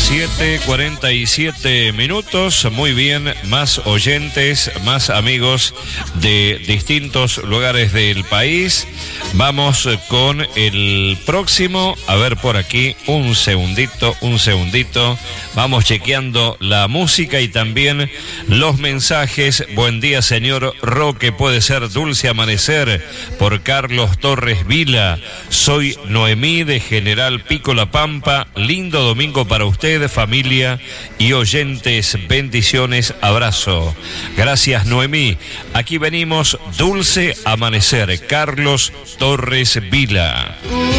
7:47. Muy bien, más oyentes, más amigos de distintos lugares del país. Vamos con el próximo. A ver por aquí, un segundito. Vamos chequeando la música y también los mensajes. Buen día, señor Roque. Puede ser Dulce Amanecer por Carlos Torres Vila. Soy Noemí de General Pico La Pampa. Lindo domingo para usted, familia y oyentes. Bendiciones, abrazo. Gracias, Noemí. Aquí venimos, Dulce Amanecer, Carlos Torres Vila.